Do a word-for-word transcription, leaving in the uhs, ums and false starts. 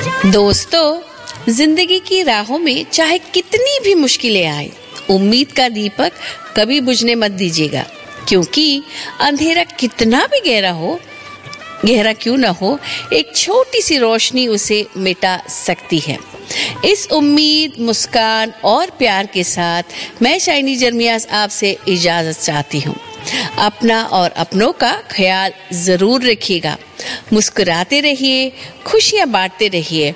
दोस्तों, जिंदगी की राहों में चाहे कितनी भी मुश्किलें आए, उम्मीद का दीपक कभी बुझने मत दीजिएगा, क्योंकि अंधेरा कितना भी गहरा हो गहरा क्यों ना हो, एक छोटी सी रोशनी उसे मिटा सकती है। इस उम्मीद, मुस्कान और प्यार के साथ मैं शाइनी जर्मियास आपसे इजाजत चाहती हूँ। अपना और अपनों का ख्याल जरूर रखिएगा। मुस्कुराते रहिए, खुशियाँ बांटते रहिए